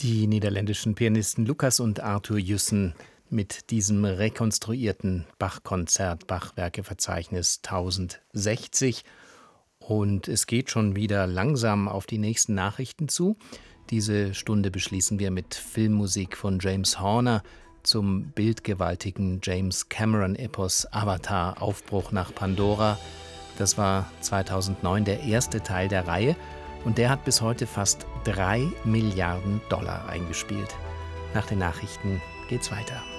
Die niederländischen Pianisten Lucas und Arthur Jussen mit diesem rekonstruierten Bach-Konzert, Bach-Werkeverzeichnis 1060. Und es geht schon wieder langsam auf die nächsten Nachrichten zu. Diese Stunde beschließen wir mit Filmmusik von James Horner zum bildgewaltigen James Cameron-Epos Avatar Aufbruch nach Pandora. Das war 2009 der erste Teil der Reihe und der hat bis heute fast $3 Milliarden eingespielt. Nach den Nachrichten geht's weiter.